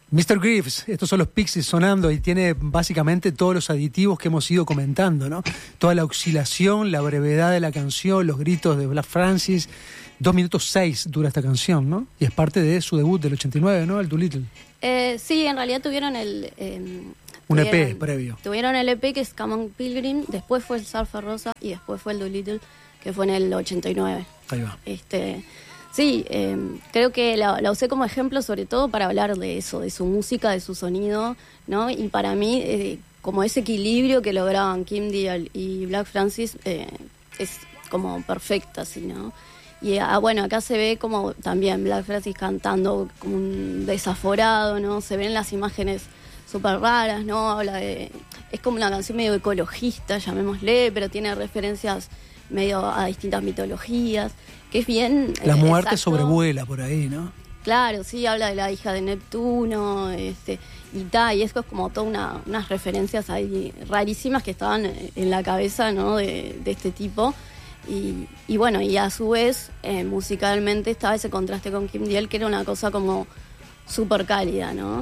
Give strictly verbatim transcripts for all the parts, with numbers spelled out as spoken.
mister Greaves, estos son los Pixies sonando y tiene básicamente todos los aditivos que hemos ido comentando, ¿no? Toda la oscilación, la brevedad de la canción, los gritos de Black Francis. Dos minutos seis dura esta canción, ¿no? Y es parte de su debut del ochenta y nueve, ¿no? El Doolittle. Eh, sí, en realidad tuvieron el... Eh, Un tuvieron, E P previo. Tuvieron el E P que es Come On Pilgrim, después fue el Surfer Rosa y después fue el Doolittle, que fue en el ochenta y nueve. Ahí va. Este... Sí, eh, creo que la, la usé como ejemplo sobre todo para hablar de eso, de su música, de su sonido, ¿no? Y para mí, eh, como ese equilibrio que lograban Kim Deal y Black Francis, eh, es como perfecta, así, ¿no? Y ah, bueno, acá se ve como también Black Francis cantando como un desaforado, ¿no? Se ven las imágenes súper raras, ¿no? Habla de... Es como una canción medio ecologista, llamémosle, pero tiene referencias medio a distintas mitologías, que es bien... La muerte exacto. sobrevuela por ahí, ¿no? Claro, sí, habla de la hija de Neptuno, este, y tal, y eso es como todas una, unas referencias ahí rarísimas que estaban en la cabeza, ¿no? de, de este tipo. Y, y bueno, y a su vez, eh, musicalmente estaba ese contraste con Kim Deal, que era una cosa como súper cálida, ¿no?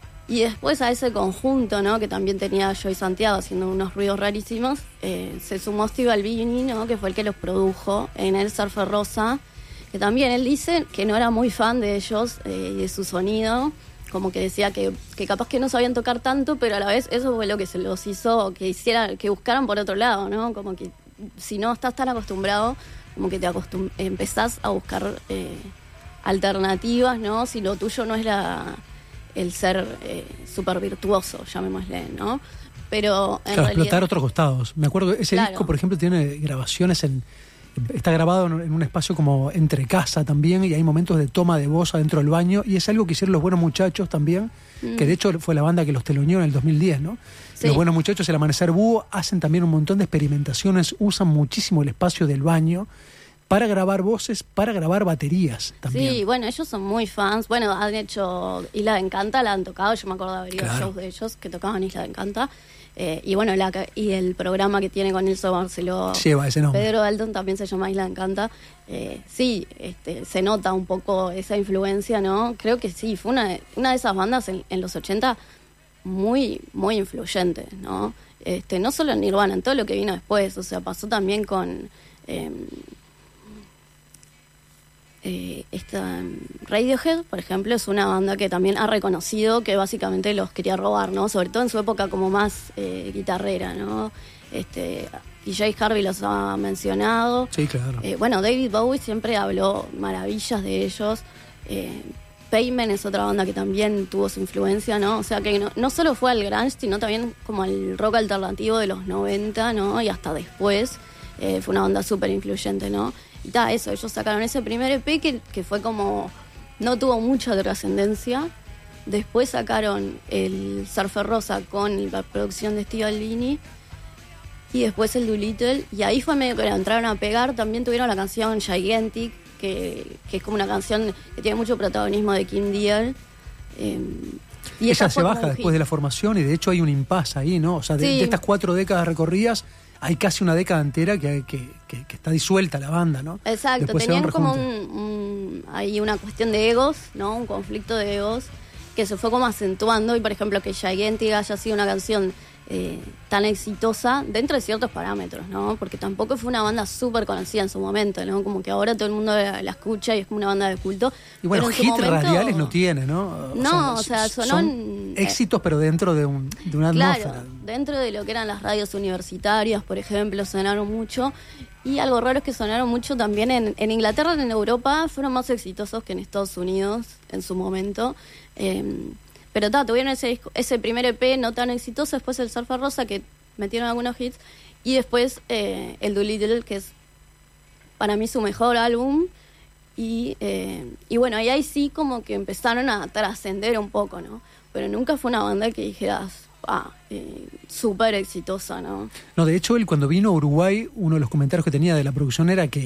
Y después a ese conjunto, ¿no? Que también tenía Joey Santiago haciendo unos ruidos rarísimos, eh, se sumó Steve Albini, ¿no? Que fue el que los produjo en el Surfer Rosa, que también él dice que no era muy fan de ellos y eh, de su sonido, como que decía que, que capaz que no sabían tocar tanto, pero a la vez eso fue lo que se los hizo que hicieran, que buscaran por otro lado, ¿no? Como que si no estás tan acostumbrado, como que te acostum- empezás a buscar eh, alternativas, ¿no? Si lo tuyo no es la... el ser eh, súper virtuoso, llamémosle, ¿no? Pero en claro, realidad... explotar otros costados. Me acuerdo que ese Claro. disco, por ejemplo, tiene grabaciones en... Está grabado en un espacio como entre casa también, y hay momentos de toma de voz adentro del baño, y es algo que hicieron los Buenos Muchachos también, mm. que de hecho fue la banda que los teloneó en el dos mil diez, ¿no? Sí. Los Buenos Muchachos, el Amanecer Búho, hacen también un montón de experimentaciones, usan muchísimo el espacio del baño para grabar voces, para grabar baterías también. Sí, bueno, ellos son muy fans. Bueno, han hecho Isla de Encanta, la han tocado. Yo me acuerdo de haber ido a Claro. shows de ellos que tocaban Isla de Encanta. Eh, y bueno, la, y el programa que tiene con Nilson Barceló, lleva ese nombre. Pedro Dalton, también se llama Isla de Encanta. Eh, sí, este, se nota un poco esa influencia, ¿no? Creo que sí, fue una, una de esas bandas en, en los ochenta muy, muy influyente, ¿no? Este, no solo en Nirvana, en todo lo que vino después. O sea, pasó también con... Eh, Eh, esta Radiohead, por ejemplo, es una banda que también ha reconocido que básicamente los quería robar, ¿no? Sobre todo en su época como más eh, guitarrera, ¿no? Este, D J Harvey los ha mencionado. Sí, claro. Eh, bueno, David Bowie siempre habló maravillas de ellos. Eh, Payment es otra banda que también tuvo su influencia, ¿no? O sea que no, no solo fue al grunge, sino también como al rock alternativo de los noventa, ¿no? Y hasta después eh, fue una banda súper influyente, ¿no? Y ta, eso, ellos sacaron ese primer E P que, que fue como... no tuvo mucha trascendencia. Después sacaron el Surfer Rosa con la producción de Steve Albini. Y después el Doolittle. Y ahí fue medio que la entraron a pegar. También tuvieron la canción Gigantic, que, que es como una canción que tiene mucho protagonismo de Kim Deal. Eh, y ella se baja después hit. de la formación y de hecho hay un impasse ahí, ¿no? O sea, de, sí. de estas cuatro décadas recorridas... hay casi una década entera que, que, que, que está disuelta la banda, ¿no? Exacto, Después tenían un como un, un, hay una cuestión de egos, ¿no? Un conflicto de egos que se fue como acentuando. Y por ejemplo que Gigantic haya sido una canción eh, tan exitosa dentro de ciertos parámetros, ¿no? Porque tampoco fue una banda súper conocida en su momento, ¿no? Como que ahora todo el mundo la, la escucha y es como una banda de culto. Y bueno, hits momento, radiales no tiene, ¿no? O no, o sea, sonó... Son en, éxitos, pero dentro de, un, de una claro, atmósfera. Dentro de lo que eran las radios universitarias, por ejemplo, sonaron mucho. Y algo raro es que sonaron mucho también en, en Inglaterra, en Europa, fueron más exitosos que en Estados Unidos en su momento. Eh, pero ta, tuvieron ese, disco, ese primer E P no tan exitoso, después el Surfer Rosa, que metieron algunos hits, y después eh, el Doolittle, que es para mí su mejor álbum. Y, eh, y bueno, y ahí sí como que empezaron a trascender un poco, ¿no? Pero nunca fue una banda que dijeras... ah, eh, súper exitosa, ¿no? No, de hecho, él cuando vino a Uruguay, uno de los comentarios que tenía de la producción era que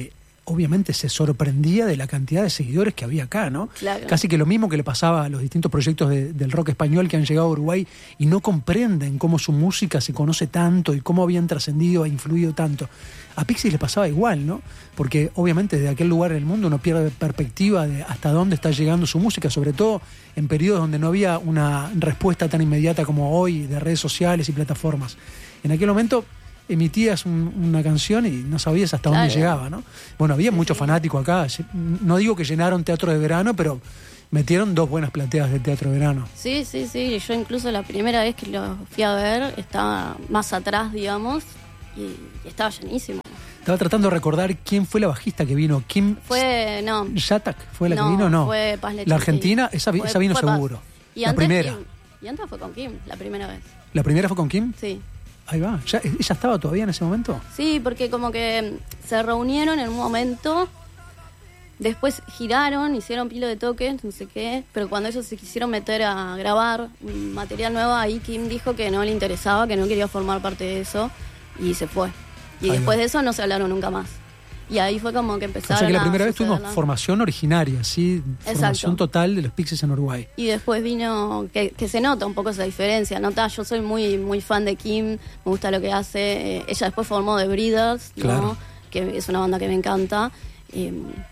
obviamente se sorprendía de la cantidad de seguidores que había acá, ¿no? Claro. Casi que lo mismo que le pasaba a los distintos proyectos de, del rock español que han llegado a Uruguay y no comprenden cómo su música se conoce tanto y cómo habían trascendido e influido tanto. A Pixies le pasaba igual, ¿no? Porque obviamente desde aquel lugar en el mundo uno pierde perspectiva de hasta dónde está llegando su música, sobre todo en periodos donde no había una respuesta tan inmediata como hoy de redes sociales y plataformas. En aquel momento emitías un, una canción y no sabías hasta Claro. dónde llegaba, ¿no? Bueno, había Sí, muchos sí. fanáticos acá. No digo que llenaron teatro de verano, pero metieron dos buenas plateas de teatro de verano. Sí, sí, sí. Yo incluso la primera vez que lo fui a ver estaba más atrás, digamos, y, y estaba llenísimo. Estaba tratando de recordar quién fue la bajista que vino. Kim Fue, no, Shatak fue la no, que vino, no. fue Paz Lechanti. La Argentina, esa, vi- Fue- esa vino fue Paz. seguro. Y La antes primera. Kim. Y antes fue con Kim, la primera vez. ¿La primera fue con Kim? Sí. Ahí va. ¿Ya, ¿Ella estaba todavía en ese momento? Sí, porque como que se reunieron en un momento, después giraron, hicieron pilo de toques, no sé qué, pero cuando ellos se quisieron meter a grabar un material nuevo, ahí Kim dijo que no le interesaba, que no quería formar parte de eso, y se fue. Y Ahí después va. de eso no se hablaron nunca más. Y ahí fue como que O empezaron sea que la a primera vez suceder tuvimos las- formación originaria, ¿sí? Formación Exacto. total de los Pixies en Uruguay. Y después vino, que, que se nota un poco esa diferencia, ¿nota? Yo soy muy muy fan de Kim, me gusta lo que hace. Eh, ella después formó The Breeders, ¿no? Claro. Que es una banda que me encanta. Eh,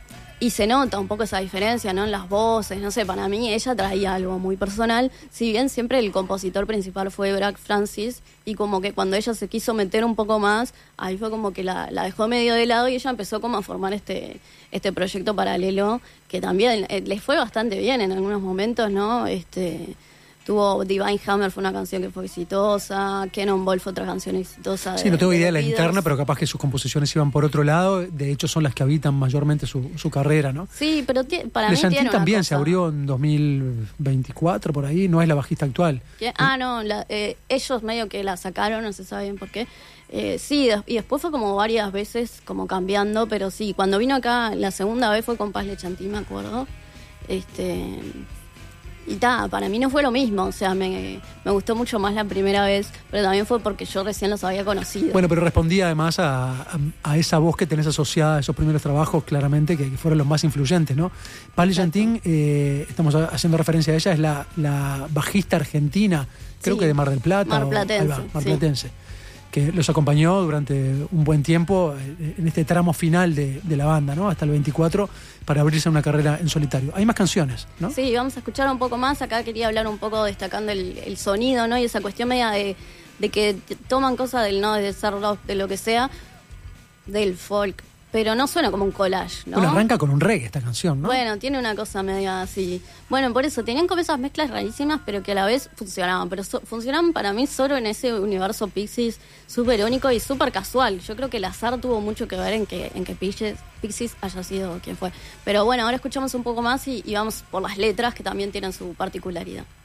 y se nota un poco esa diferencia, ¿no? En las voces, no sé, para mí ella traía algo muy personal. Si bien siempre el compositor principal fue Brad Francis, y como que cuando ella se quiso meter un poco más, ahí fue como que la, la dejó medio de lado y ella empezó como a formar este, este proyecto paralelo, que también eh, les fue bastante bien en algunos momentos, ¿no? Este... Tuvo Divine Hammer, fue una canción que fue exitosa. Cannonball fue otra canción exitosa. Sí, no tengo idea de la Beatles. interna, pero capaz que sus composiciones iban por otro lado. De hecho, son las que habitan mayormente su, su carrera, ¿no? Sí, pero ti- para mí Lechanti tiene una también cosa. se abrió en dos mil veinticuatro, por ahí. No es la bajista actual. ¿Qué? Ah, no, la- eh, ellos medio que la sacaron, no se sabe bien por qué. Eh, sí, des- y después fue como varias veces como cambiando, pero sí, cuando vino acá la segunda vez fue con Paz Lechanti, me acuerdo. Este... Y ta, para mí no fue lo mismo, o sea, me, me gustó mucho más la primera vez, pero también fue porque yo recién los había conocido. Bueno, pero respondía además a, a, a esa voz que tenés asociada a esos primeros trabajos, claramente, que, que fueron los más influyentes, ¿no? Paz Lechanti, eh, estamos haciendo referencia a ella, es la, la bajista argentina, creo Sí. que de Mar del Plata. Marplatense, o, ahí va, sí. marplatense, que los acompañó durante un buen tiempo eh, en este tramo final de, de la banda, ¿no? Hasta el veinticuatro, para abrirse a una carrera en solitario. Hay más canciones, ¿no? Sí, vamos a escuchar un poco más. Acá quería hablar un poco destacando el, el sonido, ¿no? Y esa cuestión media de, de que t- toman cosas del no, de ser rock, de lo que sea, del folk, pero no suena como un collage, ¿no? Bueno, arranca con un reggae esta canción, ¿no? Bueno, tiene una cosa media así. Bueno, por eso, tenían como esas mezclas rarísimas, pero que a la vez funcionaban. Pero so- funcionaban para mí solo en ese universo Pixies súper único y súper casual. Yo creo que el azar tuvo mucho que ver en que, en que Pixies, Pixies haya sido quien fue. Pero bueno, ahora escuchamos un poco más y, y vamos por las letras, que también tienen su particularidad.